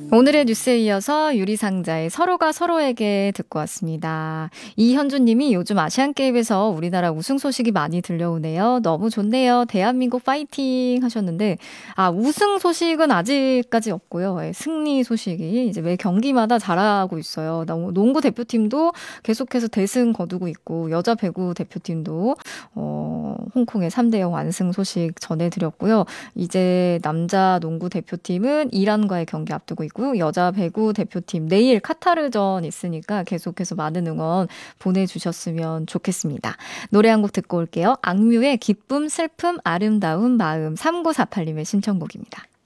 오늘의 뉴스에 이어서 유리상자의 서로가 서로에게 듣고 왔습니다. 이현주 님이 요즘 아시안게임에서 우리나라 우승 소식이 많이 들려오네요. 너무 좋네요. 대한민국 파이팅 하셨는데, 우승 소식은 아직까지 없고요. 승리 소식이 이제 매 경기마다 잘하고 있어요. 농구 대표팀도 계속해서 대승 거두고 있고, 여자 배구 대표팀도, 홍콩의 3대0 완승 소식 전해드렸고요. 이제 남자 농구 대표팀은 이란과의 경기 앞두고 있고, 여자 배구 대표팀 내일 카타르전 있으니까 계속해서 많은 응원 보내주셨으면 좋겠습니다. 노래 한 곡 듣고 올게요. 악뮤의 기쁨, 슬픔, 아름다운 마음 3948님의 신청곡입니다.